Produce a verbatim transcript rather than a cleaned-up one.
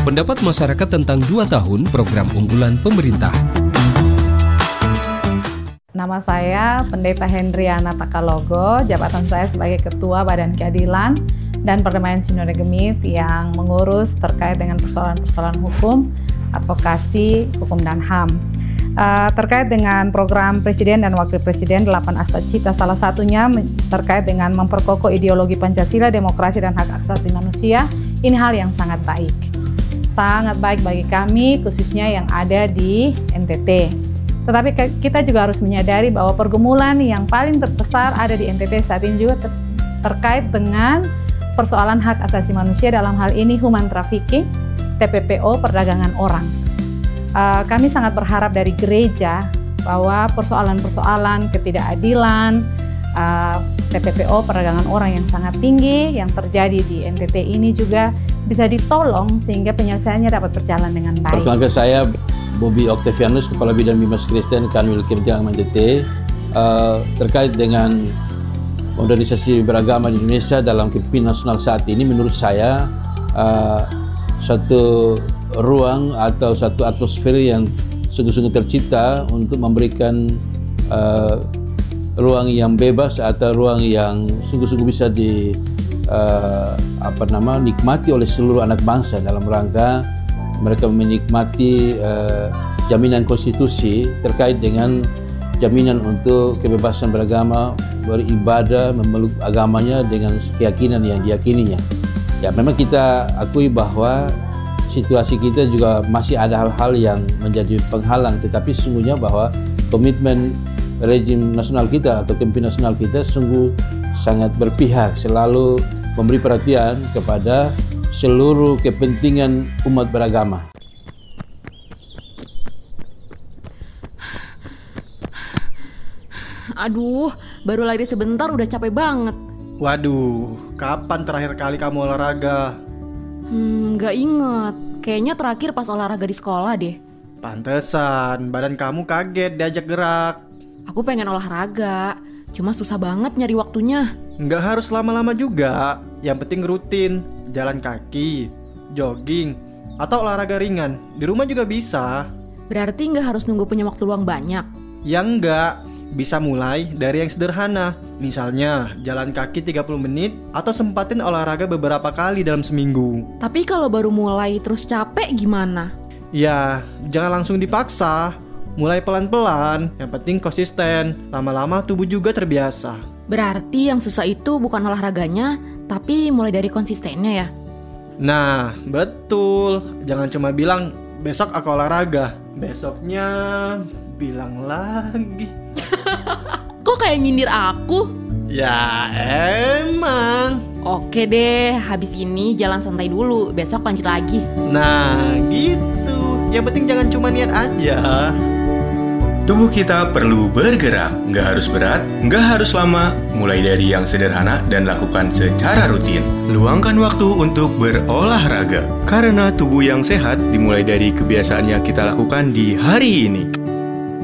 Pendapat masyarakat tentang dua tahun program unggulan pemerintah. Nama saya Pendeta Hendriana Takalogo, jabatan saya sebagai Ketua Badan Keadilan dan Perdamaian Sinode Gemit yang mengurus terkait dengan persoalan-persoalan hukum, advokasi, hukum dan H A M. Uh, terkait dengan program Presiden dan Wakil Presiden delapan Asta Cita, salah satunya terkait dengan memperkokoh ideologi Pancasila, demokrasi dan hak asasi manusia, ini hal yang sangat baik. Sangat baik bagi kami, khususnya yang ada di N T T. Tetapi kita juga harus menyadari bahwa pergumulan yang paling terbesar ada di N T T saat ini juga ter terkait dengan persoalan hak asasi manusia, dalam hal ini human trafficking, T P P O, perdagangan orang. Uh, kami sangat berharap dari gereja bahwa persoalan-persoalan ketidakadilan, uh, T P P O, perdagangan orang yang sangat tinggi yang terjadi di N T T ini juga bisa ditolong sehingga penyelesaiannya dapat berjalan dengan baik. Perkenalkan saya Bobby Octavianus, Kepala Bidang Bimas Kristen Kanwil Kementerian Agama N T T, uh, terkait dengan modernisasi beragama di Indonesia dalam kepemimpinan nasional saat ini. Menurut saya uh, satu ruang atau satu atmosfer yang sungguh-sungguh tercipta untuk memberikan uh, ruang yang bebas atau ruang yang sungguh-sungguh bisa di uh, apa nama nikmati oleh seluruh anak bangsa dalam rangka mereka menikmati uh, jaminan konstitusi terkait dengan jaminan untuk kebebasan beragama, beribadah, memeluk agamanya dengan keyakinan yang diyakininya. Ya, memang kita akui bahwa situasi kita juga masih ada hal-hal yang menjadi penghalang, tetapi sesungguhnya bahwa komitmen rejim nasional kita atau kepemimpinan nasional kita sungguh sangat berpihak, selalu memberi perhatian kepada seluruh kepentingan umat beragama. Aduh, baru lari sebentar udah capek banget. Waduh, kapan terakhir kali kamu olahraga? Hmm, gak inget. Kayaknya terakhir pas olahraga di sekolah deh. Pantesan, badan kamu kaget diajak gerak. Aku pengen olahraga, cuma susah banget nyari waktunya. Nggak harus lama-lama juga, yang penting rutin. Jalan kaki, jogging, atau olahraga ringan. Di rumah juga bisa. Berarti nggak harus nunggu punya waktu luang banyak? Ya enggak, bisa mulai dari yang sederhana. Misalnya, jalan kaki tiga puluh menit atau sempatin olahraga beberapa kali dalam seminggu. Tapi kalau baru mulai terus capek gimana? Ya, jangan langsung dipaksa. Mulai pelan-pelan, yang penting konsisten. Lama-lama tubuh juga terbiasa. Berarti yang susah itu bukan olahraganya, tapi mulai dari konsistennya ya? Nah, betul. Jangan cuma bilang, besok aku olahraga. Besoknya bilang lagi. Kok kayak nyindir aku? Ya emang. Oke deh, habis ini jalan santai dulu, besok lanjut lagi. Nah gitu, yang penting jangan cuma niat aja. Tubuh kita perlu bergerak, nggak harus berat, nggak harus lama, mulai dari yang sederhana dan lakukan secara rutin. Luangkan waktu untuk berolahraga, karena tubuh yang sehat dimulai dari kebiasaan yang kita lakukan di hari ini.